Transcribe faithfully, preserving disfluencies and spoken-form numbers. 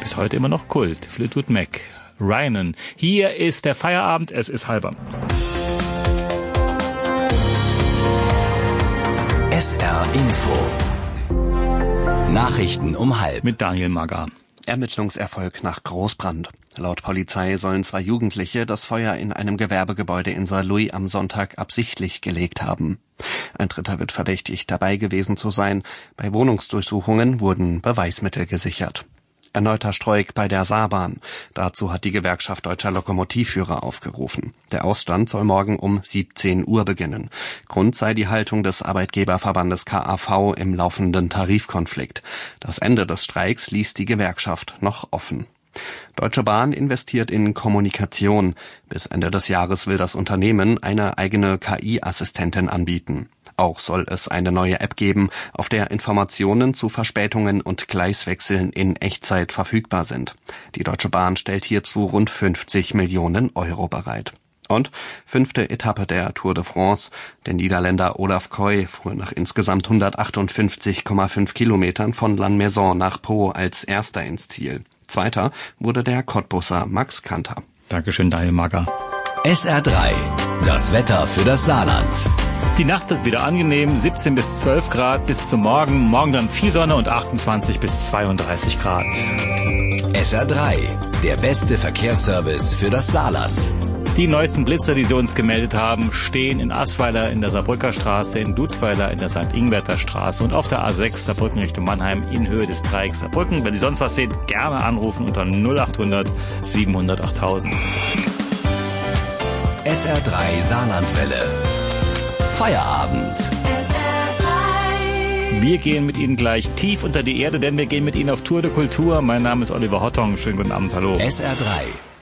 bis heute immer noch Kult. Fleetwood Mac, Rhiannon. Hier ist der Feierabend, es ist halber. S R Info. Nachrichten um halb. Mit Daniel Mager. Ermittlungserfolg nach Großbrand. Laut Polizei sollen zwei Jugendliche das Feuer in einem Gewerbegebäude in Saarlouis am Sonntag absichtlich gelegt haben. Ein Dritter wird verdächtigt, dabei gewesen zu sein. Bei Wohnungsdurchsuchungen wurden Beweismittel gesichert. Erneuter Streik bei der Saarbahn. Dazu hat die Gewerkschaft Deutscher Lokomotivführer aufgerufen. Der Ausstand soll morgen um siebzehn Uhr beginnen. Grund sei die Haltung des Arbeitgeberverbandes K A V im laufenden Tarifkonflikt. Das Ende des Streiks ließ die Gewerkschaft noch offen. Deutsche Bahn investiert in Kommunikation. Bis Ende des Jahres will das Unternehmen eine eigene K I-Assistentin anbieten. Auch soll es eine neue App geben, auf der Informationen zu Verspätungen und Gleiswechseln in Echtzeit verfügbar sind. Die Deutsche Bahn stellt hierzu rund fünfzig Millionen Euro bereit. Und fünfte Etappe der Tour de France. Der Niederländer Olaf Koy fuhr nach insgesamt hundertachtundfünfzig Komma fünf Kilometern von Lannemezan nach Pau als Erster ins Ziel. Zweiter wurde der Cottbusser Max Kanter. Dankeschön, Daniel Mager. S R drei, das Wetter für das Saarland. Die Nacht wird wieder angenehm, siebzehn bis zwölf Grad bis zum Morgen. Morgen dann viel Sonne und achtundzwanzig bis zweiunddreißig Grad. S R drei, der beste Verkehrsservice für das Saarland. Die neuesten Blitzer, die sie uns gemeldet haben, stehen in Assweiler in der Saarbrücker Straße, in Dudweiler in der Sankt Ingwerter Straße und auf der A sechs Saarbrücken Richtung Mannheim in Höhe des Dreiecks Saarbrücken. Wenn Sie sonst was sehen, gerne anrufen unter null acht hundert siebenhundert achttausend. S R drei Saarlandwelle. Feierabend. Wir gehen mit Ihnen gleich tief unter die Erde, denn wir gehen mit Ihnen auf Tour de Kultur. Mein Name ist Oliver Hottong. Schönen guten Abend, hallo. S R drei.